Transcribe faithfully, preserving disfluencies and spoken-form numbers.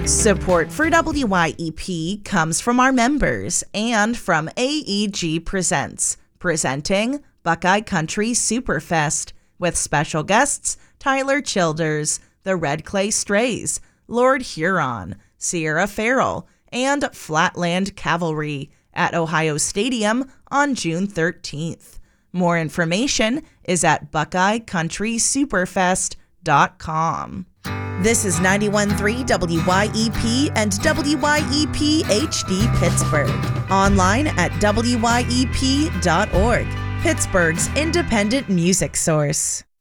Support for W Y E P comes from our members and from A E G Presents, presenting Buckeye Country Superfest with special guests Tyler Childers, the Red Clay Strays, Lord Huron, Sierra Farrell, and Flatland Cavalry at Ohio Stadium on June thirteenth. More information is at buckeye country superfest dot com. This is ninety-one point three W Y E P and W Y E P H D Pittsburgh. Online at W Y E P dot org, Pittsburgh's independent music source.